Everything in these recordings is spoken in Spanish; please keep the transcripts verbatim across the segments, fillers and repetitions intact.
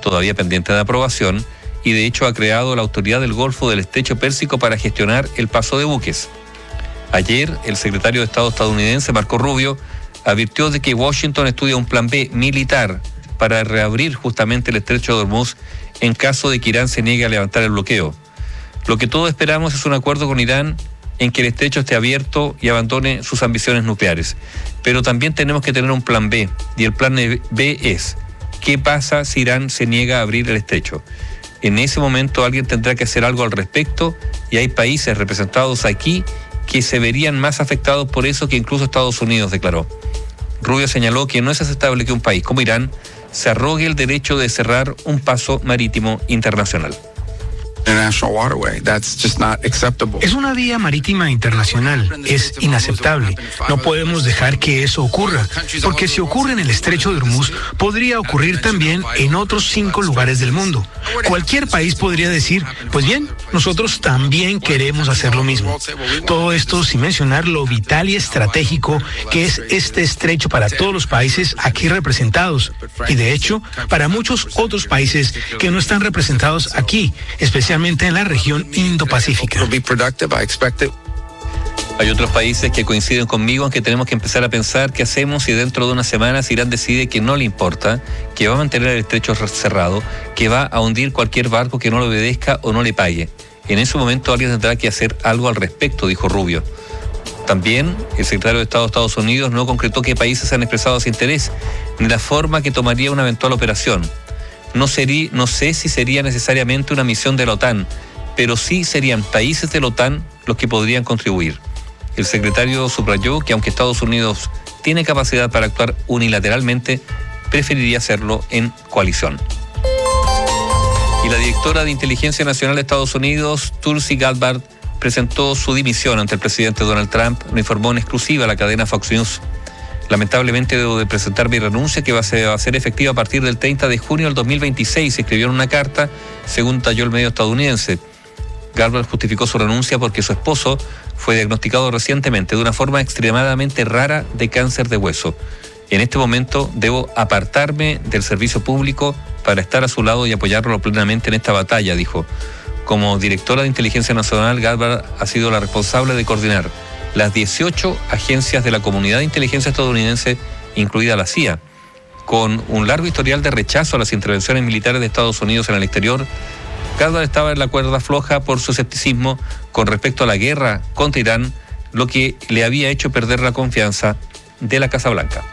todavía pendiente de aprobación, y de hecho ha creado la Autoridad del Golfo del Estrecho Pérsico para gestionar el paso de buques. Ayer, el secretario de Estado estadounidense, Marco Rubio, advirtió de que Washington estudia un plan B militar para reabrir justamente el estrecho de Hormuz en caso de que Irán se niegue a levantar el bloqueo. Lo que todos esperamos es un acuerdo con Irán en que el estrecho esté abierto y abandone sus ambiciones nucleares. Pero también tenemos que tener un plan B, y el plan B es: ¿qué pasa si Irán se niega a abrir el estrecho? En ese momento alguien tendrá que hacer algo al respecto, y hay países representados aquí que se verían más afectados por eso que incluso Estados Unidos, declaró. Rubio señaló que no es aceptable que un país como Irán se arrogue el derecho de cerrar un paso marítimo internacional. Es una vía marítima internacional. Es inaceptable. No podemos dejar que eso ocurra, porque si ocurre en el estrecho de Hormuz, podría ocurrir también en otros cinco lugares del mundo. Cualquier país podría decir, pues bien, nosotros también queremos hacer lo mismo. Todo esto sin mencionar lo vital y estratégico que es este estrecho para todos los países aquí representados, y de hecho, para muchos otros países que no están representados aquí, especialmente en la región Indo-Pacífica. Hay otros países que coinciden conmigo en que tenemos que empezar a pensar qué hacemos si dentro de unas semanas Irán decide que no le importa, que va a mantener el estrecho cerrado, que va a hundir cualquier barco que no le obedezca o no le pague. En ese momento alguien tendrá que hacer algo al respecto, dijo Rubio. También el secretario de Estado de Estados Unidos no concretó qué países han expresado ese interés, ni la forma que tomaría una eventual operación. No, sería, no sé si sería necesariamente una misión de la OTAN, pero sí serían países de la OTAN los que podrían contribuir. El secretario subrayó que aunque Estados Unidos tiene capacidad para actuar unilateralmente, preferiría hacerlo en coalición. Y la directora de Inteligencia Nacional de Estados Unidos, Tulsi Gabbard, presentó su dimisión ante el presidente Donald Trump, lo informó en exclusiva la cadena Fox News. Lamentablemente debo de presentar mi renuncia, que va a ser, va a ser efectiva a partir del treinta de junio del dos mil veintiséis, escribió en una carta, según talló el medio estadounidense. Gabbard justificó su renuncia porque su esposo fue diagnosticado recientemente de una forma extremadamente rara de cáncer de hueso. En este momento debo apartarme del servicio público para estar a su lado y apoyarlo plenamente en esta batalla, dijo. Como directora de Inteligencia Nacional, Gabbard ha sido la responsable de coordinar las dieciocho agencias de la comunidad de inteligencia estadounidense, incluida la C I A. Con un largo historial de rechazo a las intervenciones militares de Estados Unidos en el exterior, Gabbard estaba en la cuerda floja por su escepticismo con respecto a la guerra contra Irán, lo que le había hecho perder la confianza de la Casa Blanca.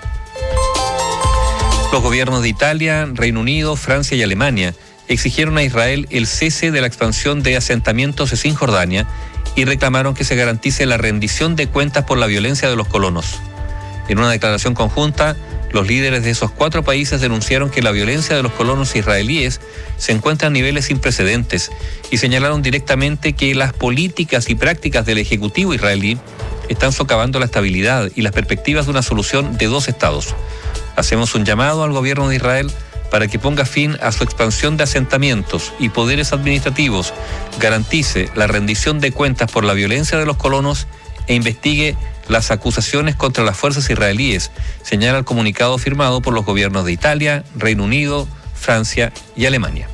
Los gobiernos de Italia, Reino Unido, Francia y Alemania exigieron a Israel el cese de la expansión de asentamientos en Cisjordania y reclamaron que se garantice la rendición de cuentas por la violencia de los colonos. En una declaración conjunta, los líderes de esos cuatro países denunciaron que la violencia de los colonos israelíes se encuentra a niveles sin precedentes y señalaron directamente que las políticas y prácticas del Ejecutivo israelí están socavando la estabilidad y las perspectivas de una solución de dos estados. Hacemos un llamado al gobierno de Israel para que ponga fin a su expansión de asentamientos y poderes administrativos, garantice la rendición de cuentas por la violencia de los colonos e investigue las acusaciones contra las fuerzas israelíes, señala el comunicado firmado por los gobiernos de Italia, Reino Unido, Francia y Alemania.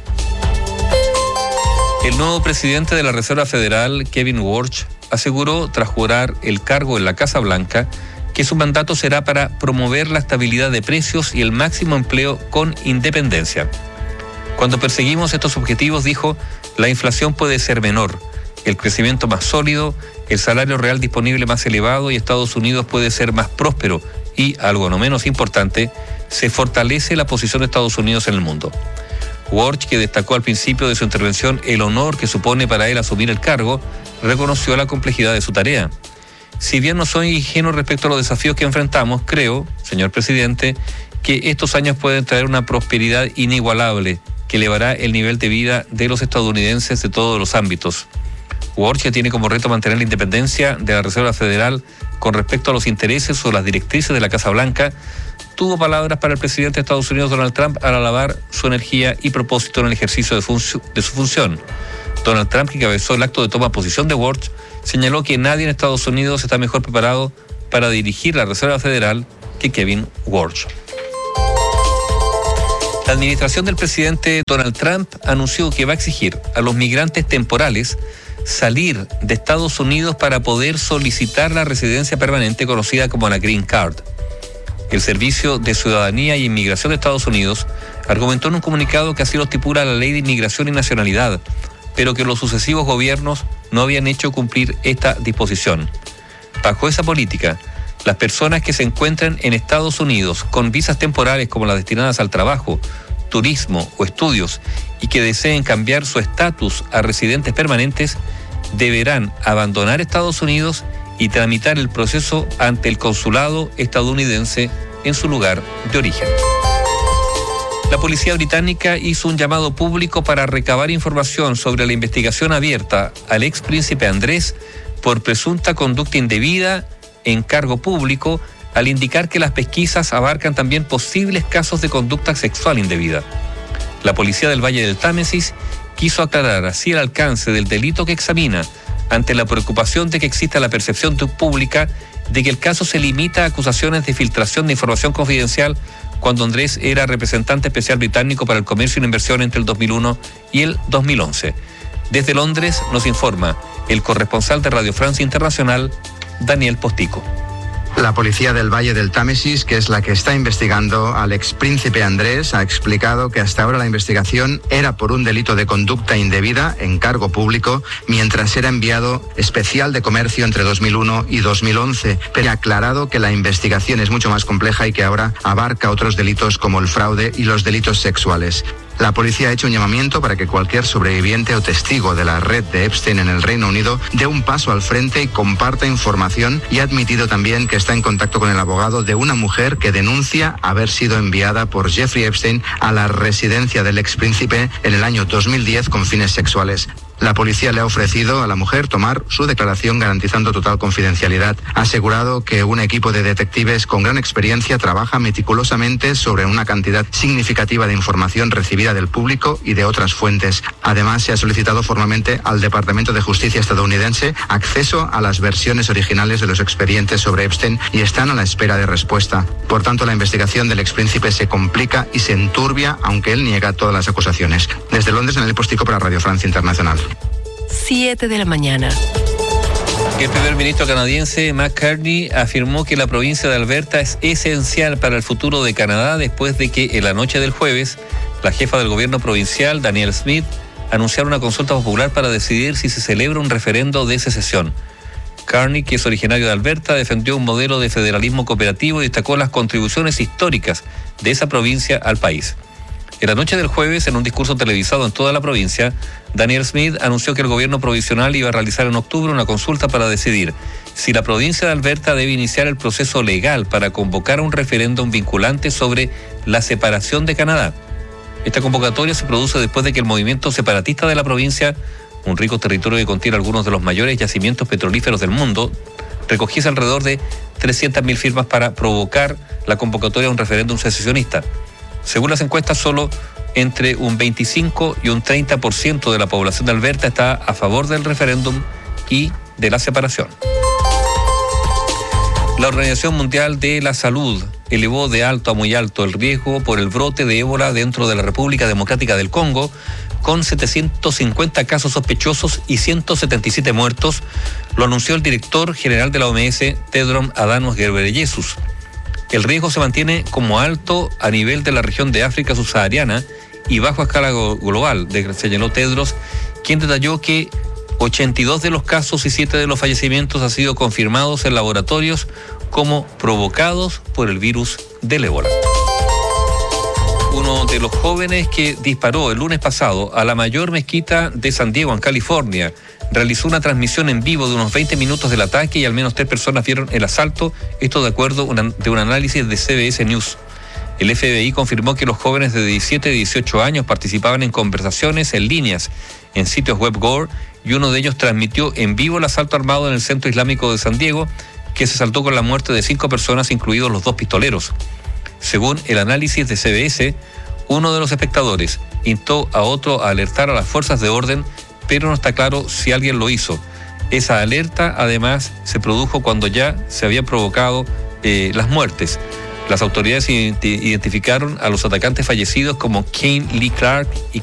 El nuevo presidente de la Reserva Federal, Kevin Warsh, aseguró, tras jurar el cargo en la Casa Blanca, que su mandato será para promover la estabilidad de precios y el máximo empleo con independencia. Cuando perseguimos estos objetivos, dijo, la inflación puede ser menor, el crecimiento más sólido, el salario real disponible más elevado y Estados Unidos puede ser más próspero y, algo no menos importante, se fortalece la posición de Estados Unidos en el mundo. Warsh, que destacó al principio de su intervención el honor que supone para él asumir el cargo, reconoció la complejidad de su tarea. Si bien no soy ingenuo respecto a los desafíos que enfrentamos, creo, señor presidente, que estos años pueden traer una prosperidad inigualable que elevará el nivel de vida de los estadounidenses de todos los ámbitos. Warsh tiene como reto mantener la independencia de la Reserva Federal con respecto a los intereses o las directrices de la Casa Blanca. Tuvo palabras para el presidente de Estados Unidos, Donald Trump, al alabar su energía y propósito en el ejercicio de, func- de su función. Donald Trump, que encabezó el acto de toma de posición de Warsh, señaló que nadie en Estados Unidos está mejor preparado para dirigir la Reserva Federal que Kevin Warsh. La La administración del presidente Donald Trump anunció que va a exigir a los migrantes temporales salir de Estados Unidos para poder solicitar la residencia permanente conocida como la Green Card. El Servicio de Ciudadanía y Inmigración de Estados Unidos argumentó en un comunicado que así lo estipula la Ley de Inmigración y Nacionalidad, pero que los sucesivos gobiernos no habían hecho cumplir esta disposición. Bajo esa política, las personas que se encuentran en Estados Unidos con visas temporales como las destinadas al trabajo, turismo o estudios y que deseen cambiar su estatus a residentes permanentes deberán abandonar Estados Unidos y tramitar el proceso ante el consulado estadounidense en su lugar de origen. La policía británica hizo un llamado público para recabar información sobre la investigación abierta al ex príncipe Andrés por presunta conducta indebida en cargo público, al indicar que las pesquisas abarcan también posibles casos de conducta sexual indebida. La policía del Valle del Támesis quiso aclarar así el alcance del delito que examina, ante la preocupación de que exista la percepción pública de que el caso se limita a acusaciones de filtración de información confidencial cuando Andrés era representante especial británico para el comercio y la inversión entre el dos mil uno y el dos mil once. Desde Londres nos informa el corresponsal de Radio Francia Internacional, Daniel Postico. La policía del Valle del Támesis, que es la que está investigando al expríncipe Andrés, ha explicado que hasta ahora la investigación era por un delito de conducta indebida en cargo público mientras era enviado especial de comercio entre dos mil uno y dos mil once, pero ha aclarado que la investigación es mucho más compleja y que ahora abarca otros delitos como el fraude y los delitos sexuales. La policía ha hecho un llamamiento para que cualquier sobreviviente o testigo de la red de Epstein en el Reino Unido dé un paso al frente y comparta información, y ha admitido también que está en contacto con el abogado de una mujer que denuncia haber sido enviada por Jeffrey Epstein a la residencia del expríncipe en el año dos mil diez con fines sexuales. La policía le ha ofrecido a la mujer tomar su declaración garantizando total confidencialidad. Ha asegurado que un equipo de detectives con gran experiencia trabaja meticulosamente sobre una cantidad significativa de información recibida del público y de otras fuentes. Además, se ha solicitado formalmente al Departamento de Justicia estadounidense acceso a las versiones originales de los expedientes sobre Epstein y están a la espera de respuesta. Por tanto, la investigación del expríncipe se complica y se enturbia, aunque él niega todas las acusaciones. Desde Londres, Daniel Postico para Radio Francia Internacional. siete de la mañana. El primer ministro canadiense Mark Carney afirmó que la provincia de Alberta es esencial para el futuro de Canadá después de que en la noche del jueves la jefa del gobierno provincial, Danielle Smith, anunciara una consulta popular para decidir si se celebra un referendo de secesión. Carney, que es originario de Alberta, defendió un modelo de federalismo cooperativo y destacó las contribuciones históricas de esa provincia al país. En la noche del jueves, en un discurso televisado en toda la provincia, Danielle Smith anunció que el gobierno provisional iba a realizar en octubre una consulta para decidir si la provincia de Alberta debe iniciar el proceso legal para convocar un referéndum vinculante sobre la separación de Canadá. Esta convocatoria se produce después de que el movimiento separatista de la provincia, un rico territorio que contiene algunos de los mayores yacimientos petrolíferos del mundo, recogiese alrededor de trescientas mil firmas para provocar la convocatoria de un referéndum secesionista. Según las encuestas, solo entre un veinticinco y un treinta por ciento de la población de Alberta está a favor del referéndum y de la separación. La Organización Mundial de la Salud elevó de alto a muy alto el riesgo por el brote de ébola dentro de la República Democrática del Congo, con setecientos cincuenta casos sospechosos y ciento setenta y siete muertos, lo anunció el director general de la O M S, Tedros Adhanom Ghebreyesus. El riesgo se mantiene como alto a nivel de la región de África subsahariana y bajo a escala global, señaló Tedros, quien detalló que ochenta y dos de los casos y siete de los fallecimientos han sido confirmados en laboratorios como provocados por el virus del ébola. Uno de los jóvenes que disparó el lunes pasado a la mayor mezquita de San Diego, en California, realizó una transmisión en vivo de unos veinte minutos del ataque y al menos tres personas vieron el asalto, esto de acuerdo una, de un análisis de C B S News. El F B I confirmó que los jóvenes de diecisiete y dieciocho años participaban en conversaciones en líneas en sitios web Gore y uno de ellos transmitió en vivo el asalto armado en el centro islámico de San Diego, que se saltó con la muerte de cinco personas, incluidos los dos pistoleros. Según el análisis de C B S, uno de los espectadores instó a otro a alertar a las fuerzas de orden, pero no está claro si alguien lo hizo. Esa alerta, además, se produjo cuando ya se habían provocado eh, las muertes. Las autoridades identificaron a los atacantes fallecidos como Kane Lee Clark y